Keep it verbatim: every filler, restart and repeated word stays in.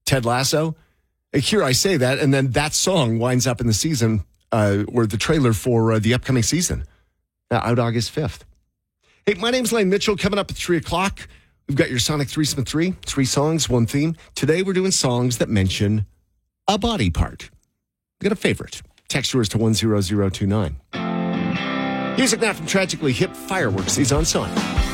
Ted Lasso. Here I say that, and then that song winds up in the season, uh, or the trailer for uh, the upcoming season, uh, out August fifth. Hey, my name's Lane Mitchell. Coming up at three o'clock, we've got your Sonic Threesome of Three. Three songs, one theme. Today we're doing songs that mention a body part. We've got a favorite. Text yours to one zero zero two nine. Music now from Tragically Hip Fireworks. He's on Sonic.